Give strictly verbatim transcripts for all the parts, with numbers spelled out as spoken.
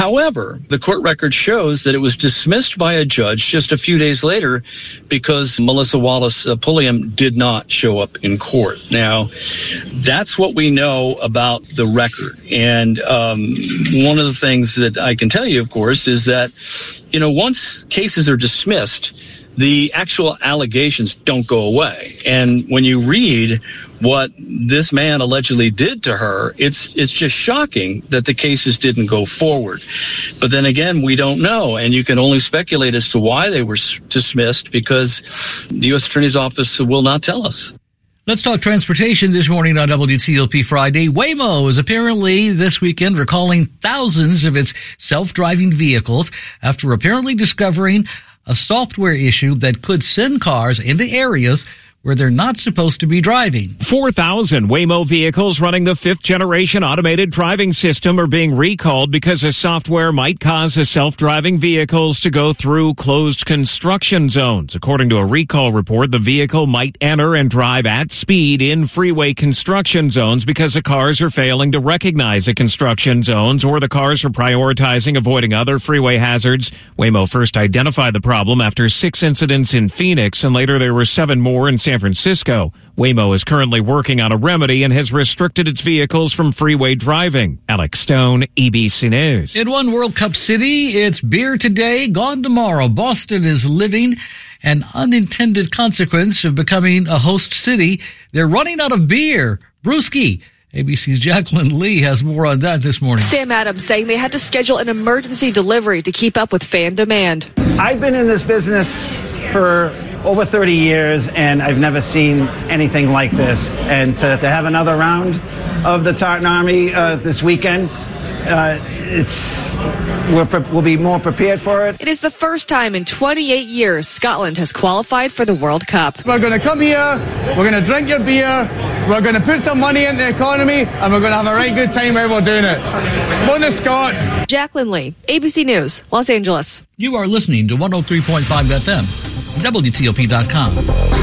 However, the court record shows that it was dismissed by a judge just a few days later because Melissa Wallace uh, Pulliam did not show up in court. Now, that's what we know about the record. And um, one of the things that I can tell you, of course, is that, you know, once cases are dismissed, the actual allegations don't go away. And when you read what this man allegedly did to her, it's it's just shocking that the cases didn't go forward. But then again, we don't know, and you can only speculate as to why they were dismissed because the U S Attorney's Office will not tell us. Let's talk transportation this morning on W T O P Friday. Waymo is apparently this weekend recalling thousands of its self-driving vehicles after apparently discovering a software issue that could send cars into areas where they're not supposed to be driving. four thousand Waymo vehicles running the fifth generation automated driving system are being recalled because a software might cause the self-driving vehicles to go through closed construction zones. According to a recall report, the vehicle might enter and drive at speed in freeway construction zones because the cars are failing to recognize the construction zones or the cars are prioritizing avoiding other freeway hazards. Waymo first identified the problem after six incidents in Phoenix, and later there were seven more in San San Francisco. Waymo is currently working on a remedy and has restricted its vehicles from freeway driving. Alex Stone, A B C News. In one World Cup city, it's beer today, gone tomorrow. Boston is living an unintended consequence of becoming a host city. They're running out of beer. Brewski. A B C's Jacqueline Lee has more on that this morning. Sam Adams saying they had to schedule an emergency delivery to keep up with fan demand. I've been in this business for over thirty years, and I've never seen anything like this. And to, to have another round of the Tartan Army uh, this weekend, uh, it's we're pre- we'll be more prepared for it. It is the first time in twenty-eight years Scotland has qualified for the World Cup. We're going to come here, we're going to drink your beer, we're going to put some money in the economy, and we're going to have a right good time while we're doing it. Come on the Scots. Jacqueline Lee, A B C News, Los Angeles. You are listening to one oh three point five F M, W T O P dot com.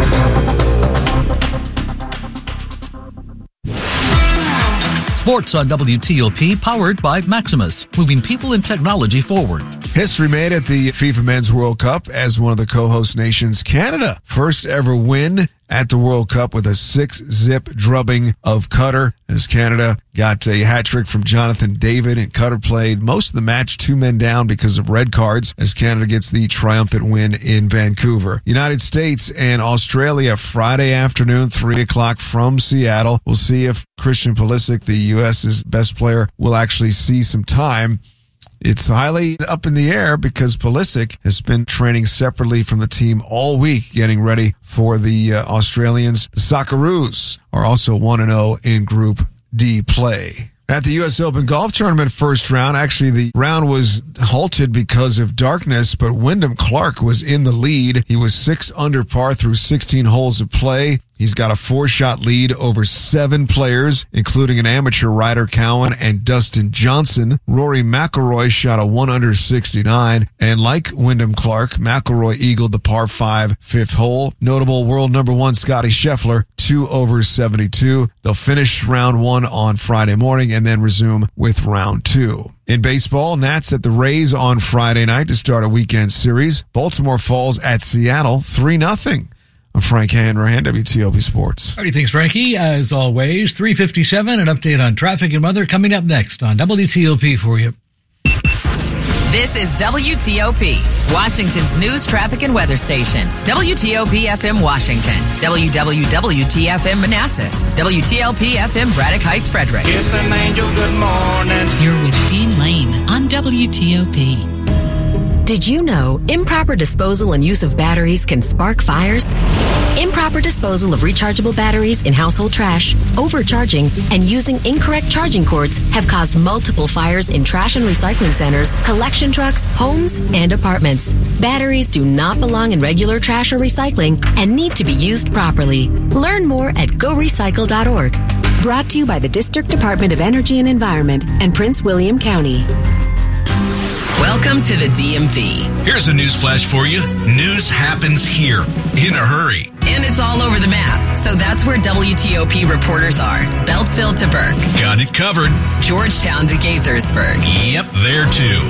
Sports on W T O P, powered by Maximus, moving people and technology forward. History made at the FIFA Men's World Cup as one of the co-host nations, Canada. First ever win at the World Cup with a six-zip drubbing of Qatar, as Canada got a hat trick from Jonathan David, and Qatar played most of the match two men down because of red cards as Canada gets the triumphant win in Vancouver. United States and Australia Friday afternoon, three o'clock from Seattle. We'll see if Christian Pulisic, the U S's best player, will actually see some time. It's highly up in the air because Pulisic has been training separately from the team all week, getting ready for the uh, Australians. The Socceroos are also one and oh in Group D play. At the U S Open Golf Tournament first round, actually the round was halted because of darkness, but Wyndham Clark was in the lead. He was six under par through sixteen holes of play. He's got a four-shot lead over seven players, including an amateur Ryder Cowan and Dustin Johnson. Rory McIlroy shot a one under sixty-nine, and like Wyndham Clark, McIlroy eagled the par five fifth hole. Notable world number one Scotty Scheffler, two over seventy-two. They'll finish round one on Friday morning and then resume with round two. In baseball, Nats at the Rays on Friday night to start a weekend series. Baltimore falls at Seattle three nothing. I'm Frank Hanrahan, W T O P Sports. All right, thanks, Frankie. As always, three fifty-seven, an update on traffic and weather coming up next on W T O P for you. This is W T O P, Washington's news, traffic, and weather station. W T O P F M Washington, W W W T F M Manassas, W T L P F M Braddock Heights, Frederick. Kiss an angel, good morning. You're with Dean Lane on W T O P. Did you know improper disposal and use of batteries can spark fires? Improper disposal of rechargeable batteries in household trash, overcharging, and using incorrect charging cords have caused multiple fires in trash and recycling centers, collection trucks, homes, and apartments. Batteries do not belong in regular trash or recycling and need to be used properly. Learn more at go recycle dot org. Brought to you by the District Department of Energy and Environment and Prince William County. Welcome to the D M V. Here's a news flash for you. News happens here in a hurry. And it's all over the map. So that's where W T O P reporters are. Beltsville to Burke. Got it covered. Georgetown to Gaithersburg. Yep, there too.